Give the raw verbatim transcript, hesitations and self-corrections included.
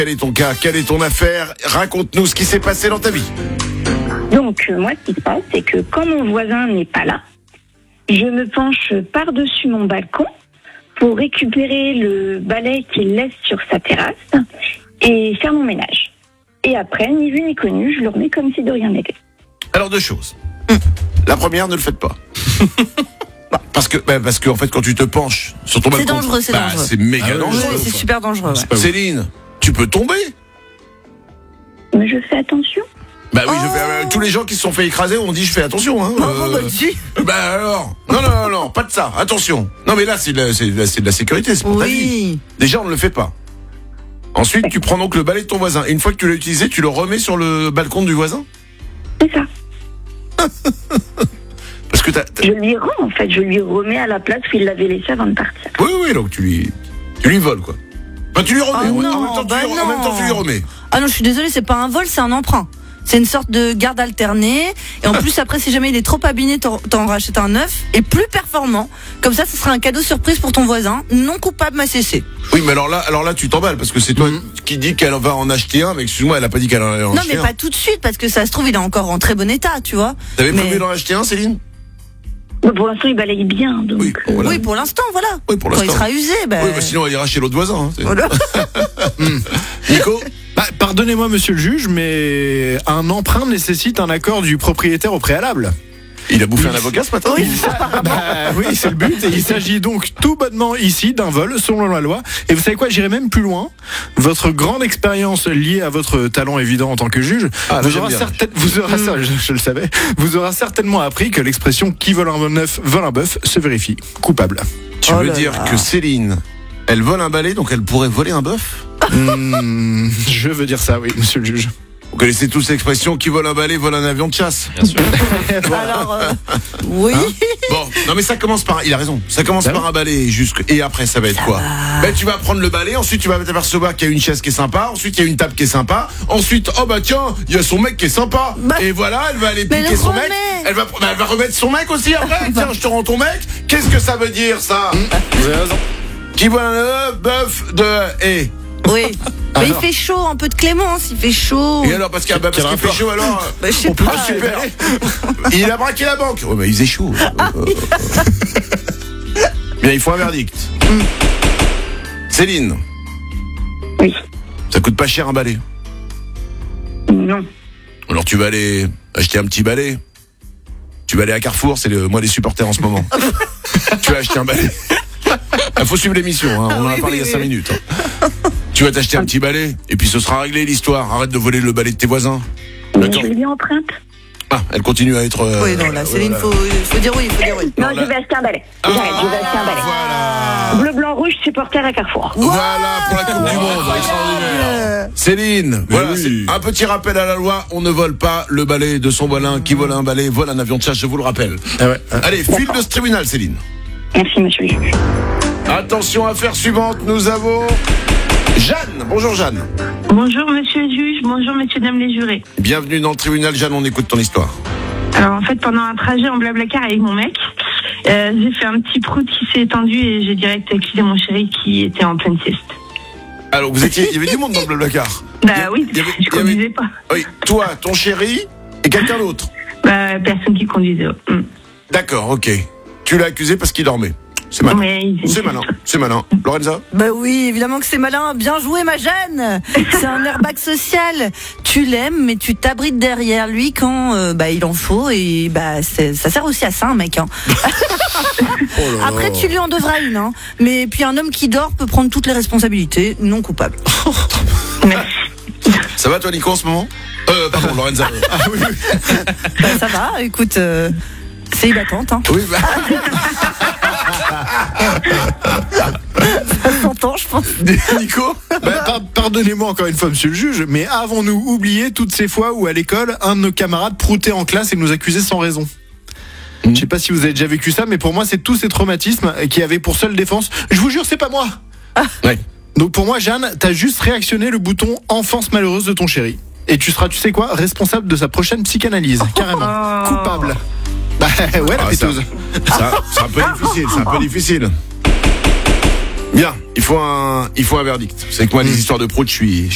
Quel est ton cas? Quelle est ton affaire? Raconte-nous ce qui s'est passé dans ta vie. Donc, euh, moi, ce qui se passe, c'est que quand mon voisin n'est pas là, je me penche par-dessus mon balcon pour récupérer le balai qu'il laisse sur sa terrasse et faire mon ménage. Et après, ni vu ni connu, je le remets comme si de rien n'était. Alors, deux choses. La première, ne le faites pas. Parce que, bah, parce que, en fait, quand tu te penches sur ton balcon, C'est dangereux, c'est bah, dangereux. c'est méga Ah ouais, dangereux. Oui, c'est super dangereux. Ouais. Céline, tu peux tomber. Mais je fais attention. Bah oui, Oh. je fais, euh, tous les gens qui se sont fait écraser ont dit je fais attention. Hein, Oh, euh, bah, tu- bah alors, non, non, non, non, pas de ça, attention. Non mais là c'est de la, c'est de la, c'est de la sécurité, c'est pour ta vie. Oui. Déjà on ne le fait pas. Ensuite tu prends donc le balai de ton voisin. Et une fois que tu l'as utilisé, tu le remets sur le balcon du voisin. C'est ça. Parce que t'as, t'as- Je lui rends, en fait. Je lui remets à la place qu'il l'avait laissé avant de partir. oui oui donc tu lui, tu lui voles quoi. Enfin tu lui remets. Oh en, non, même temps, bah tu lui, en non. même temps tu lui remets. Ah non, je suis désolée, c'est pas un vol, c'est un emprunt. C'est une sorte de garde alternée. Et en plus, après, si jamais il est trop abîmé, t'en, t'en rachètes un neuf et plus performant. Comme ça, ce sera un cadeau surprise pour ton voisin, non coupable mais cessé. Oui mais alors là, alors là tu t'emballes parce que c'est toi qui dis qu'elle va en acheter un, mais excuse-moi elle a pas dit qu'elle en allait en Non, acheter mais un. pas tout de suite, parce que ça se trouve, il est encore en très bon état, tu vois. T'avais mais- prévu d'en acheter un, Céline? Mais pour l'instant, il balaye bien. Donc, Oui, bon, voilà. Oui, pour l'instant, voilà. Oui, pour Quand il l'instant. sera usé, bah. Oui, bah sinon elle ira chez l'autre voisin. Hein, c'est- Voilà. Nico? Bah, pardonnez-moi, monsieur le juge, mais un emprunt nécessite un accord du propriétaire au préalable. Il a bouffé un avocat ce matin? Oui. Bah, oui, c'est le but. Et il s'agit donc tout bonnement ici d'un vol selon la loi. Et vous savez quoi, j'irai même plus loin. Votre grande expérience liée à votre talent évident en tant que juge, Ah, vous, j'aime aura bien. certain- vous aura ça, je, je le savais, vous aura certainement appris que l'expression qui vole un neuf vole un bœuf se vérifie coupable. Tu Oh veux là dire là. que Céline, elle vole un balai, donc elle pourrait voler un bœuf? Hmm, je veux dire ça, oui, monsieur le juge. Vous connaissez tous l'expression qui vole un balai vole un avion de chasse. Alors, euh, oui. Bon, non mais ça commence par, il a raison, ça commence Ah par oui. un balai jusque, et après ça va être quoi? Ben tu vas prendre le balai, ensuite tu vas t'apercevoir qu'il y a une chaise qui est sympa, ensuite il y a une table qui est sympa, ensuite oh bah tiens, il y a son mec qui est sympa, Bah, et voilà, elle va aller mais piquer le son mec, remets. elle va, bah, elle va remettre son mec aussi après, tiens je te rends ton mec, qu'est-ce que ça veut dire ça? Vous avez raison. Qui vole un œuf, bœuf de, et, Oui. Mais il Alors. fait chaud, un peu de clémence, il fait chaud. et alors parce qu'il bah, parce Quel qu'il fait rapport chaud alors, Bah, je sais on peut pas. pas super, il a braqué la banque, ouais bah il faisait chaud. Euh, euh, euh. Bien il faut un verdict. Céline, oui. ça coûte pas cher un balai. Non. Alors tu vas aller acheter un petit balai. Tu vas aller à Carrefour, c'est le mois des supporters en ce moment. Tu vas acheter un balai. Il faut suivre l'émission, hein, on en a Oui, parlé oui, il y a cinq oui. minutes. Tu vas t'acheter un petit balai, et puis ce sera réglé l'histoire. Arrête de voler le balai de tes voisins. Mais D'accord. je lui emprunte. Ah, elle continue à être... euh, Oui, non, là, Céline, voilà. faut, faut dire oui, il faut dire oui. Non, Non, je là- vais acheter un balai. J'arrête, je vais acheter un balai. Voilà. Bleu, blanc, rouge, supporter à Carrefour. Voilà pour la Coupe du Monde, extraordinaire. Céline, voilà, oui. c'est un petit rappel à la loi, on ne vole pas le balai de son voisin. Qui vole un balai vole un avion de chasse, je vous le rappelle. Ah ouais. Allez, file de ce tribunal, Céline. Merci, monsieur le juge. Attention, affaire suivante, nous avons Jeanne. Bonjour Jeanne. Bonjour monsieur le juge, bonjour messieurs dames les jurés. Bienvenue dans le tribunal, Jeanne, on écoute ton histoire. Alors en fait pendant un trajet en blablacar avec mon mec, euh, j'ai fait un petit prout qui s'est étendu et j'ai direct accusé mon chéri qui était en pleine sieste. Alors, vous étiez, il y avait du monde dans le Blablacar. Bah Il y a- oui, il y avait- je il y avait- conduisais pas. Oui, toi, ton chéri et quelqu'un d'autre. Bah personne qui conduisait. Mm. D'accord, ok. Tu l'as accusé parce qu'il dormait. C'est malin. Mais il- C'est malin, c'est malin. Lorenza? Bah oui, évidemment que c'est malin. Bien joué, ma Jeanne. C'est un airbag social. Tu l'aimes, mais tu t'abrites derrière lui quand euh, bah il en faut. Et bah c'est- ça sert aussi à ça, un mec. Hein. Après, tu lui en devras une. Hein. Mais puis un homme qui dort peut prendre toutes les responsabilités, non coupable. Ça va toi, Nico, en ce moment? Euh, pardon, Lorenza. Ah oui, oui. Bah, ça va. Écoute, euh, c'est battante. Hein. Oui, bah. Ça s'entend, je pense. Nico? Bah, par- pardonnez-moi encore une fois, monsieur le juge, mais avons-nous oublié toutes ces fois où à l'école, un de nos camarades proutait en classe et nous accusait sans raison? Je sais pas si vous avez déjà vécu ça, mais pour moi, c'est tous ces traumatismes qui avaient pour seule défense. Je vous jure, c'est pas moi. Ouais. Donc pour moi, Jeanne, t'as juste réactionné le bouton enfance malheureuse de ton chéri. Et tu seras, tu sais quoi, responsable de sa prochaine psychanalyse, carrément. Oh. Coupable. Bah ouais, la Ah, ça- péteuse. Ça, c'est un peu difficile, c'est un peu difficile. Bien, il faut un, il faut un verdict. C'est que moi, les histoires de prout, je suis,